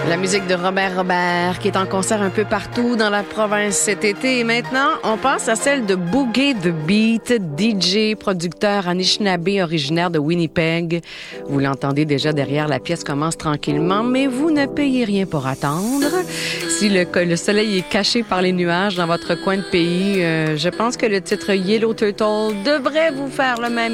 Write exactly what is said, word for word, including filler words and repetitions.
La musique de Robert Robert qui est en concert un peu partout dans la province cet été. Et maintenant, on passe à celle de Boogie the Beat, D J, producteur Anishinaabe originaire de Winnipeg. Vous l'entendez déjà derrière, la pièce commence tranquillement, mais vous ne payez rien pour attendre. Si le, le soleil est caché par les nuages dans votre coin de pays, euh, je pense que le titre Yellow Turtle devrait vous faire le même